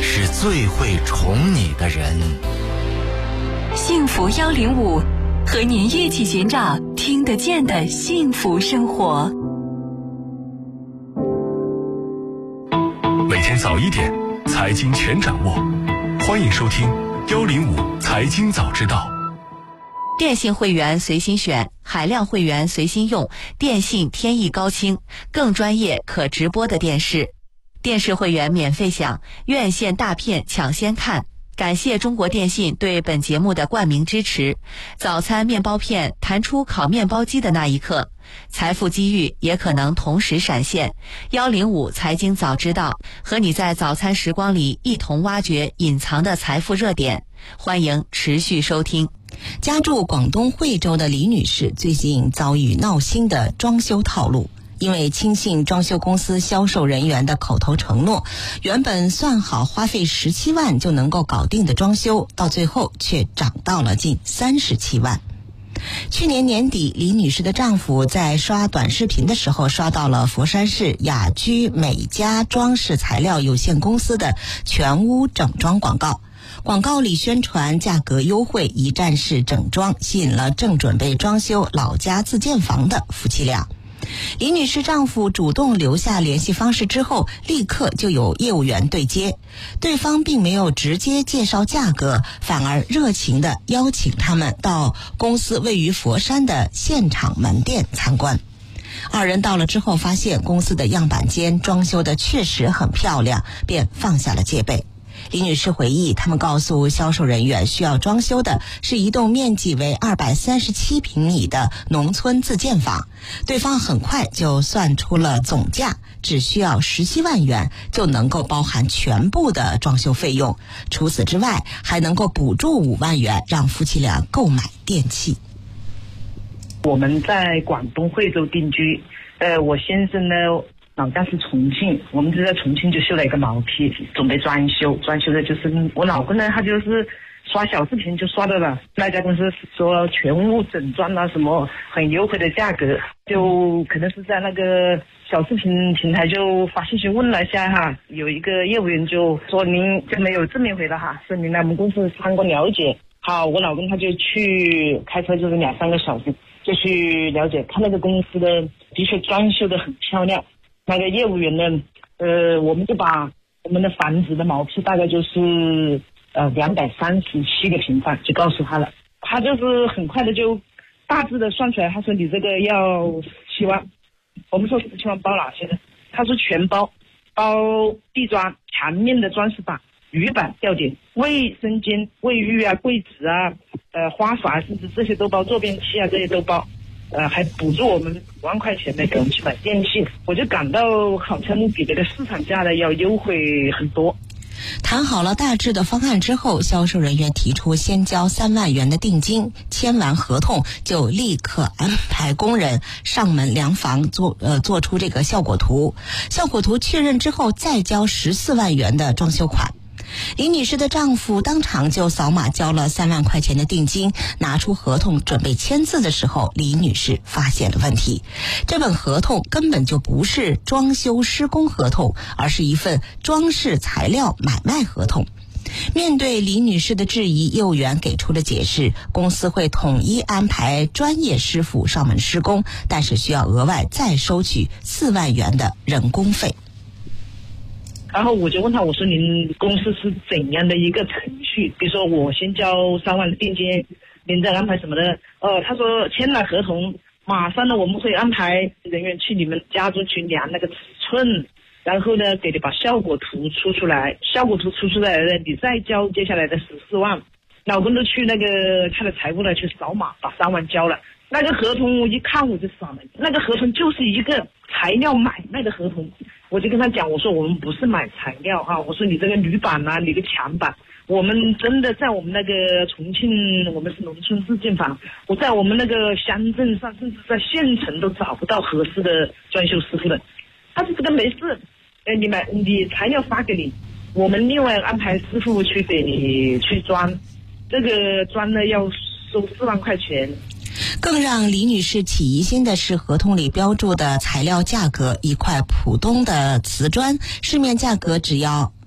是最会宠你的人。 幸福105，和您一起寻找听得见的幸福生活。 每天早1点，财经全掌握。欢迎收听105财经早知道。 电信会员随心选，海量会员随心用，电信天翼高清，更专业可直播的电视。电视会员免费享，院线大片抢先看。感谢中国电信对本节目的冠名支持。早餐面包片弹出烤面包机的那一刻，财富机遇也可能同时闪现。105财经早知道，和你在早餐时光里一同挖掘隐藏的财富热点。欢迎持续收听。家住广东惠州的李女士最近遭遇闹心的装修套路。因为轻信装修公司销售人员的口头承诺，原本算好花费17万就能够搞定的装修，到最后却涨到了近37万。去年年底，李女士的丈夫在刷短视频的时候刷到了佛山市雅居美家装饰材料有限公司的全屋整装广告。广告里宣传价格优惠，一站式整装，吸引了正准备装修老家自建房的夫妻俩。李女士丈夫主动留下联系方式之后，立刻就有业务员对接，对方并没有直接介绍价格，反而热情地邀请他们到公司位于佛山的现场门店参观。二人到了之后，发现公司的样板间装修的确实很漂亮，便放下了戒备。李女士回忆，他们告诉销售人员，需要装修的是一栋面积为237平米的农村自建房。对方很快就算出了总价，只需要17万元就能够包含全部的装修费用。除此之外，还能够补助5万元，让夫妻俩购买电器。 我们在广东惠州定居，我先生呢老家是重庆，我们就在重庆就修了一个毛坯，准备装修的就是我老公呢，他就是刷小视频就刷到了那家公司说全屋整装啊，什么很优惠的价格，就可能是在那个小视频平台就发信息问了一下哈，有一个业务员就说您就没有正面回答哈，说您来我们公司参观了解。好，我老公他就去开车就是2-3个小时就去了解，他那个公司的确装修的很漂亮。那个业务员呢，我们就把我们的房子的毛坯大概就是237个平方，就告诉他了。他就是很快的就大致的算出来，他说你这个要17万。我们说17万包哪些呢？他说全包，包地砖、墙面的装饰板、铝板、吊顶、卫生间、卫浴啊、柜子啊、花洒，甚至这些都包，坐便器啊这些都包。还补助我们5万块钱的给我们去买电器，我就感到好像比这个市场价的要优惠很多。 谈好了大致的方案之后，销售人员提出先交3万元的定金，签完合同就立刻安排工人上门量房，做出这个效果图。效果图确认之后，再交14万元的装修款。李女士的丈夫当场就扫码交了3万块钱的定金，拿出合同准备签字的时候，李女士发现了问题。这本合同根本就不是装修施工合同，而是一份装饰材料买卖合同。面对李女士的质疑，业务员给出了解释，公司会统一安排专业师傅上门施工，但是需要额外再收取4万元的人工费。 然后我就问他，我说您公司是怎样的一个程序？比如说我先交3万的定金，您再安排什么的？他说签了合同，马上呢我们会安排人员去你们家中去量那个尺寸，然后呢给你把效果图出出来，效果图出出来了，你再交接下来的14万。老公都去那个他的财务呢去扫码，把3万交了。那个合同我一看我就傻了，那个合同就是一个材料买卖的合同。我就跟他讲，我说我们不是买材料哈，我说你这个铝板啊，你的墙板，我们真的在我们那个重庆，我们是农村自建房，我在我们那个乡镇上，甚至在县城都找不到合适的装修师傅的。他说这个没事，你材料发给你，我们另外安排师傅去给你去装，这个装呢要收4万块钱。 更让李女士起疑心的是，合同里标注的材料价格，一块浦东的瓷砖，市面价格只要